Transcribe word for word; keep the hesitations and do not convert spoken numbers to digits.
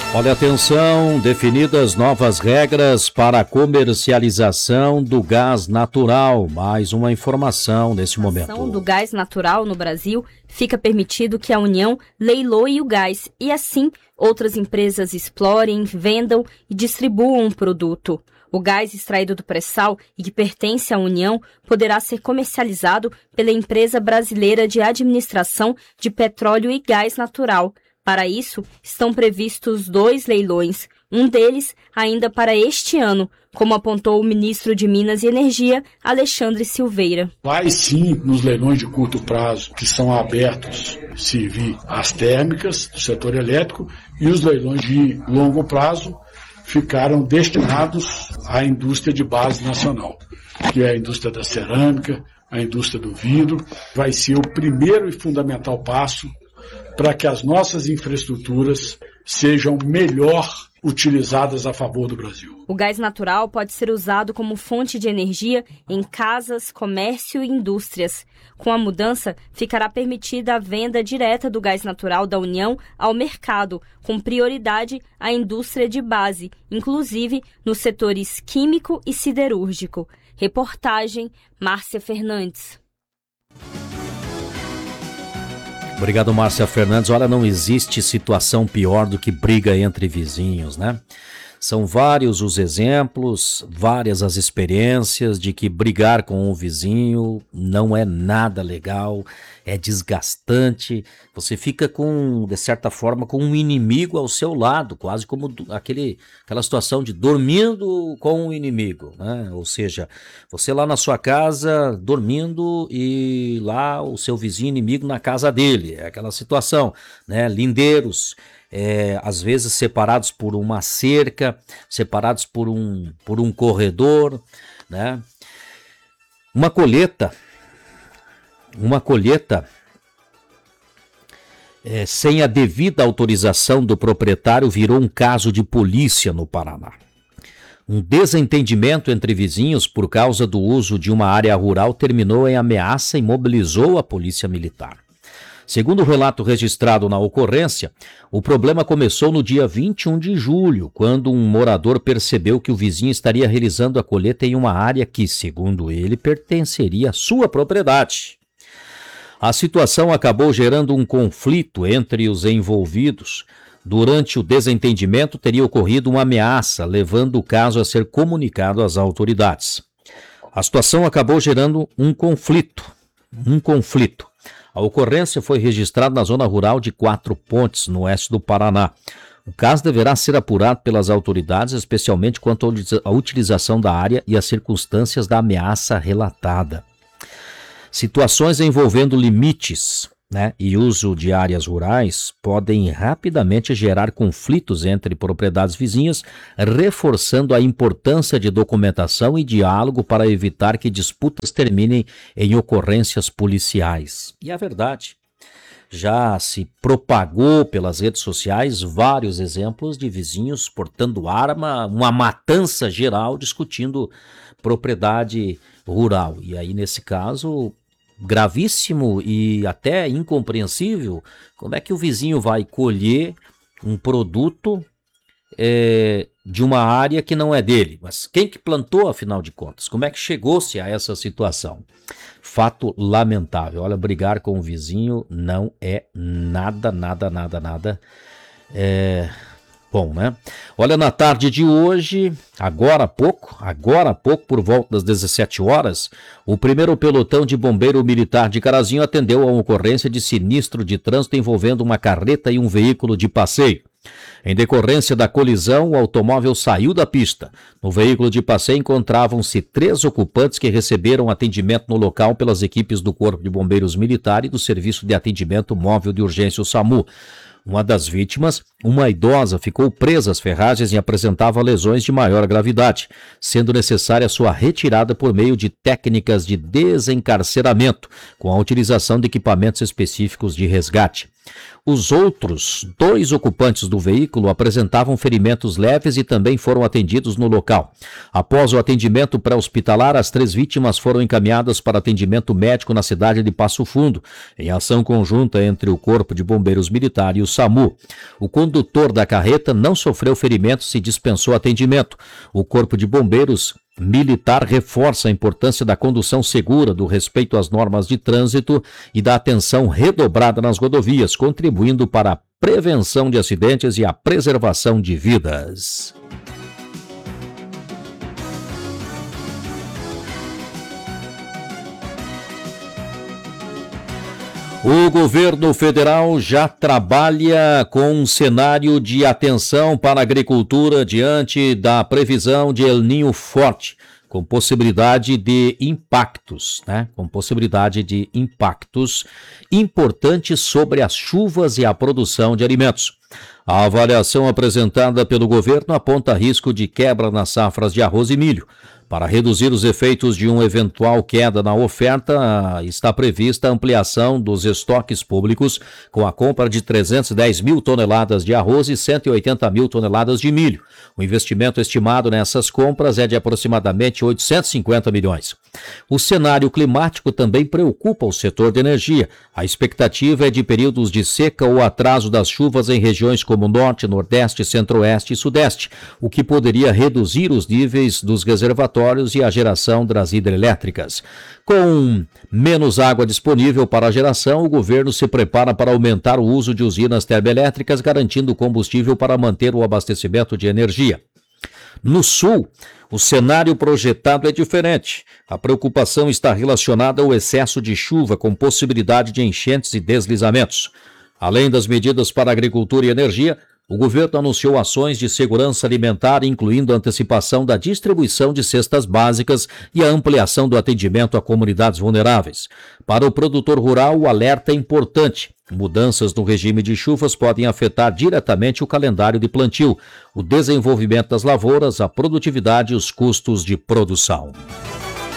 Olha, atenção, definidas novas regras para a comercialização do gás natural. Mais uma informação nesse momento. A ação do gás natural no Brasil fica permitido que a União leiloe o gás e, assim, outras empresas explorem, vendam e distribuam o produto. O gás extraído do pré-sal e que pertence à União poderá ser comercializado pela Empresa Brasileira de Administração de Petróleo e Gás Natural. Para isso, estão previstos dois leilões, um deles ainda para este ano, como apontou o ministro de Minas e Energia, Alexandre Silveira. Vai sim, nos leilões de curto prazo, que são abertos, servir as térmicas do setor elétrico, e os leilões de longo prazo ficaram destinados à indústria de base nacional, que é a indústria da cerâmica, a indústria do vidro. Vai ser o primeiro e fundamental passo para que as nossas infraestruturas sejam melhor utilizadas a favor do Brasil. O gás natural pode ser usado como fonte de energia em casas, comércio e indústrias. Com a mudança, ficará permitida a venda direta do gás natural da União ao mercado, com prioridade à indústria de base, inclusive nos setores químico e siderúrgico. Reportagem Márcia Fernandes. Obrigado, Márcia Fernandes. Olha, não existe situação pior do que briga entre vizinhos, né? São vários os exemplos, várias as experiências de que brigar com o vizinho não é nada legal, é desgastante. Você fica com, de certa forma, com um inimigo ao seu lado, quase como aquele, aquela situação de dormindo com o inimigo, né? Ou seja, você lá na sua casa dormindo e lá o seu vizinho inimigo na casa dele. É aquela situação, né? Lindeiros. É, às vezes separados por uma cerca, separados por um, por um corredor, né? Uma colheita, uma colheita é, sem a devida autorização do proprietário virou um caso de polícia no Paraná. Um desentendimento entre vizinhos por causa do uso de uma área rural terminou em ameaça e mobilizou a polícia militar. Segundo o relato registrado na ocorrência, o problema começou no dia vinte e um de julho, quando um morador percebeu que o vizinho estaria realizando a colheita em uma área que, segundo ele, pertenceria à sua propriedade. A situação acabou gerando um conflito entre os envolvidos. Durante o desentendimento, teria ocorrido uma ameaça, levando o caso a ser comunicado às autoridades. A situação acabou gerando um conflito, um conflito. A ocorrência foi registrada na zona rural de Quatro Pontes, no oeste do Paraná. O caso deverá ser apurado pelas autoridades, especialmente quanto à utilização da área e às circunstâncias da ameaça relatada. Situações envolvendo limites, né, e uso de áreas rurais podem rapidamente gerar conflitos entre propriedades vizinhas, reforçando a importância de documentação e diálogo para evitar que disputas terminem em ocorrências policiais. E é verdade, já se propagou pelas redes sociais vários exemplos de vizinhos portando arma, uma matança geral discutindo propriedade rural. E aí, nesse caso, gravíssimo e até incompreensível, como é que o vizinho vai colher um produto é, de uma área que não é dele? Mas quem que plantou, afinal de contas? Como é que chegou-se a essa situação? Fato lamentável. Olha, brigar com o vizinho não é nada, nada, nada, nada é bom, né? Olha, na tarde de hoje, agora há pouco, agora há pouco, por volta das dezessete horas, o primeiro pelotão de bombeiro militar de Carazinho atendeu a uma ocorrência de sinistro de trânsito envolvendo uma carreta e um veículo de passeio. Em decorrência da colisão, o automóvel saiu da pista. No veículo de passeio encontravam-se três ocupantes que receberam atendimento no local pelas equipes do Corpo de Bombeiros Militar e do Serviço de Atendimento Móvel de Urgência, o SAMU. Uma das vítimas, uma idosa, ficou presa às ferragens e apresentava lesões de maior gravidade, sendo necessária sua retirada por meio de técnicas de desencarceramento, com a utilização de equipamentos específicos de resgate. Os outros dois ocupantes do veículo apresentavam ferimentos leves e também foram atendidos no local. Após o atendimento pré-hospitalar, as três vítimas foram encaminhadas para atendimento médico na cidade de Passo Fundo, em ação conjunta entre o Corpo de Bombeiros Militar e o SAMU. O condutor da carreta não sofreu ferimentos e dispensou atendimento. O Corpo de Bombeiros Militar reforça a importância da condução segura, do respeito às normas de trânsito e da atenção redobrada nas rodovias, contribuindo para a prevenção de acidentes e a preservação de vidas. O governo federal já trabalha com um cenário de atenção para a agricultura diante da previsão de El Niño forte, com possibilidade de impactos, né? Com possibilidade de impactos importantes sobre as chuvas e a produção de alimentos. A avaliação apresentada pelo governo aponta risco de quebra nas safras de arroz e milho. Para reduzir os efeitos de uma eventual queda na oferta, está prevista a ampliação dos estoques públicos com a compra de trezentas e dez mil toneladas de arroz e cento e oitenta mil toneladas de milho. O investimento estimado nessas compras é de aproximadamente oitocentos e cinquenta milhões. O cenário climático também preocupa o setor de energia. A expectativa é de períodos de seca ou atraso das chuvas em regiões como Norte, Nordeste, Centro-Oeste e Sudeste, o que poderia reduzir os níveis dos reservatórios e a geração das hidrelétricas. Com menos água disponível para a geração, o governo se prepara para aumentar o uso de usinas termoelétricas, garantindo combustível para manter o abastecimento de energia. No Sul, o cenário projetado é diferente. A preocupação está relacionada ao excesso de chuva, com possibilidade de enchentes e deslizamentos. Além das medidas para agricultura e energia, o governo anunciou ações de segurança alimentar, incluindo a antecipação da distribuição de cestas básicas e a ampliação do atendimento a comunidades vulneráveis. Para o produtor rural, o alerta é importante. Mudanças no regime de chuvas podem afetar diretamente o calendário de plantio, o desenvolvimento das lavouras, a produtividade e os custos de produção.